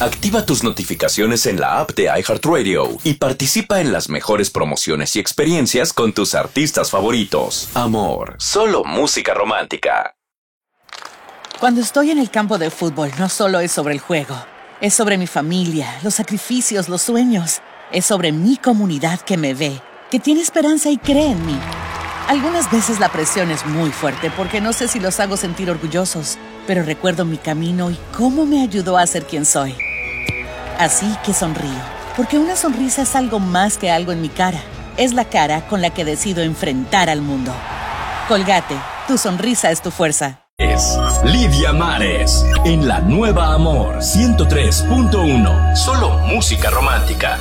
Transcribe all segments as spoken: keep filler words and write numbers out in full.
Activa tus notificaciones en la app de iHeartRadio y participa en las mejores promociones y experiencias con tus artistas favoritos. Amor, solo música romántica. Cuando estoy en el campo de fútbol, no solo es sobre el juego. Es sobre mi familia, los sacrificios, los sueños. Es sobre mi comunidad que me ve, que tiene esperanza y cree en mí. Algunas veces la presión es muy fuerte porque no sé si los hago sentir orgullosos, pero recuerdo mi camino y cómo me ayudó a ser quien soy. Así que sonrío, porque una sonrisa es algo más que algo en mi cara. Es la cara con la que decido enfrentar al mundo. Colgate, tu sonrisa es tu fuerza. Es Lidia Mares en La Nueva Amor ciento tres punto uno. Solo música romántica.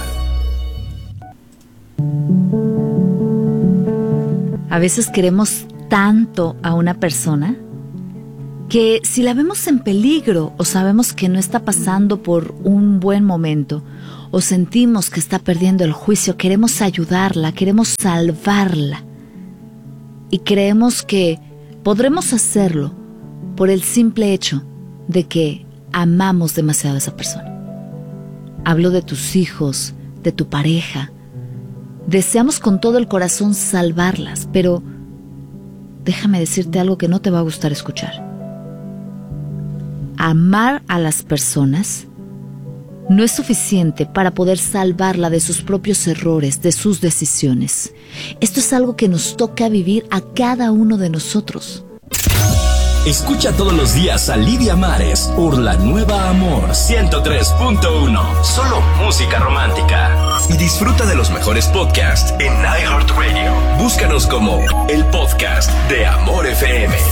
A veces queremos tanto a una persona que si la vemos en peligro o sabemos que no está pasando por un buen momento o sentimos que está perdiendo el juicio, queremos ayudarla, queremos salvarla y creemos que podremos hacerlo por el simple hecho de que amamos demasiado a esa persona. Hablo de tus hijos, de tu pareja. Deseamos con todo el corazón salvarlas, pero déjame decirte algo que no te va a gustar escuchar. Amar a las personas no es suficiente para poder salvarla de sus propios errores, de sus decisiones. Esto es algo que nos toca vivir a cada uno de nosotros. Escucha todos los días a Lidia Mares por La Nueva Amor ciento tres punto uno. Solo música romántica. Y disfruta de los mejores podcasts en iHeartRadio. Búscanos como el podcast de Amor F M.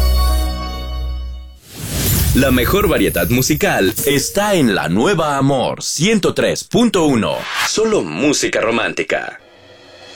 La mejor variedad musical está en La Nueva Amor ciento tres punto uno. Solo música romántica.